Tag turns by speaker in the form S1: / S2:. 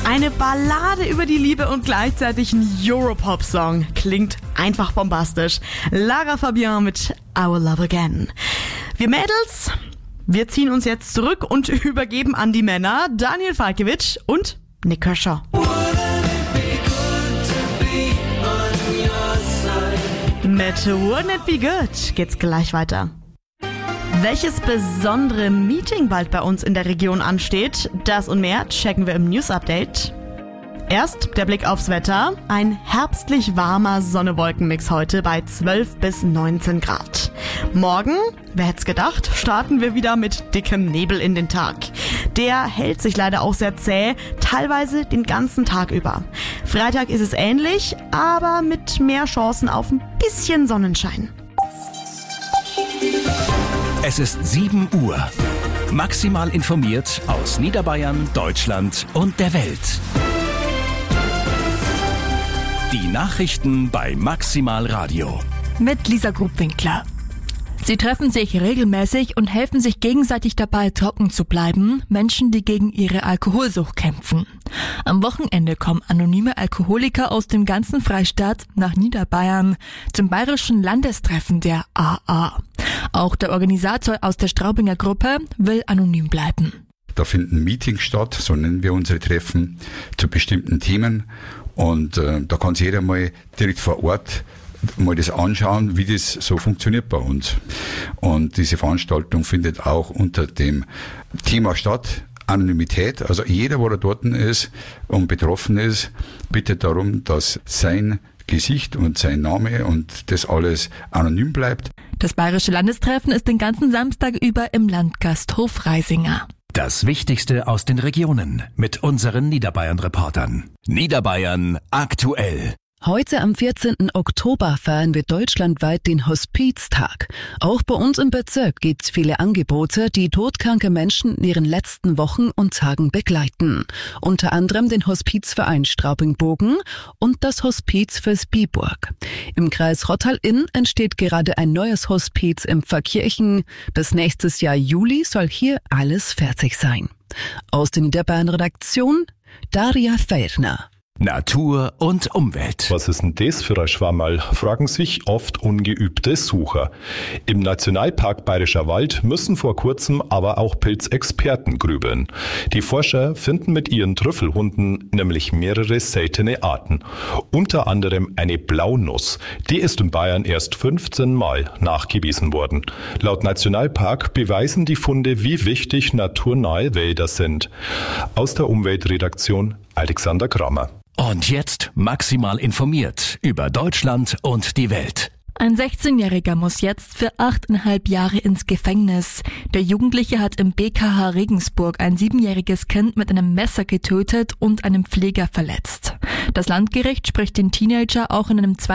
S1: Eine Ballade über die Liebe und gleichzeitig ein Europop-Song. Klingt einfach bombastisch. Lara Fabian mit Our Love Again. Wir Mädels, wir ziehen uns jetzt zurück und übergeben an die Männer Daniel Falkiewicz und Nick Kershaw. Mit Wouldn't It Be Good geht's gleich weiter. Welches besondere Meeting bald bei uns in der Region ansteht, das und mehr checken wir im News-Update. Erst der Blick aufs Wetter. Ein herbstlich warmer Sonne-Wolken-Mix heute bei 12 bis 19 Grad. Morgen, wer hätte es gedacht, starten wir wieder mit dickem Nebel in den Tag. Der hält sich leider auch sehr zäh, teilweise den ganzen Tag über. Freitag ist es ähnlich, aber mit mehr Chancen auf ein bisschen Sonnenschein.
S2: Es ist 7 Uhr. Maximal informiert aus Niederbayern, Deutschland und der Welt. Die Nachrichten bei Maximal Radio.
S3: Mit Lisa Grubwinkler. Sie treffen sich regelmäßig und helfen sich gegenseitig dabei, trocken zu bleiben, Menschen, die gegen ihre Alkoholsucht kämpfen. Am Wochenende kommen anonyme Alkoholiker aus dem ganzen Freistaat nach Niederbayern zum bayerischen Landestreffen der AA. Auch der Organisator aus der Straubinger Gruppe will anonym bleiben.
S4: Da finden Meetings statt, so nennen wir unsere Treffen, zu bestimmten Themen. Und da kann sich jeder mal direkt vor Ort mal das anschauen, wie das so funktioniert bei uns. Und diese Veranstaltung findet auch unter dem Thema statt, Anonymität. Also jeder, wo da dort ist und betroffen ist, bittet darum, dass sein Gesicht und sein Name und das alles anonym bleibt.
S3: Das bayerische Landestreffen ist den ganzen Samstag über im Landgasthof Reisinger.
S2: Das Wichtigste aus den Regionen mit unseren Niederbayern-Reportern. Niederbayern aktuell.
S5: Heute am 14. Oktober feiern wir deutschlandweit den Hospiztag. Auch bei uns im Bezirk gibt's viele Angebote, die todkranke Menschen in ihren letzten Wochen und Tagen begleiten. Unter anderem den Hospizverein Straubing-Bogen und das Hospiz fürs Biburg. Im Kreis Rottal-Inn entsteht gerade ein neues Hospiz in Pfarrkirchen. Bis nächstes Jahr Juli soll hier alles fertig sein. Aus der Niederbayern-Redaktion Daria Feirner.
S2: Natur und Umwelt.
S6: Was ist denn das für ein Schwammerl, fragen sich oft ungeübte Sucher. Im Nationalpark Bayerischer Wald müssen vor kurzem aber auch Pilzexperten grübeln. Die Forscher finden mit ihren Trüffelhunden nämlich mehrere seltene Arten. Unter anderem eine Blaunuss. Die ist in Bayern erst 15 Mal nachgewiesen worden. Laut Nationalpark beweisen die Funde, wie wichtig naturnahe Wälder sind. Aus der Umweltredaktion Alexander Kramer.
S2: Und jetzt maximal informiert über Deutschland und die Welt.
S3: Ein 16-Jähriger muss jetzt für 8,5 Jahre ins Gefängnis. Der Jugendliche hat im BKH Regensburg ein 7-jähriges Kind mit einem Messer getötet und einen Pfleger verletzt. Das Landgericht spricht den Teenager auch in einem